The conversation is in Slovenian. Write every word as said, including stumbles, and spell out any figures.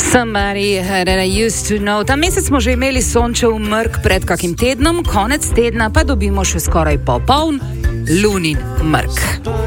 Somebody that I used to know. Ta mesec smo že imeli sončev mrk pred kakim tednom, konec tedna pa dobimo še skoraj popoln lunin mrk.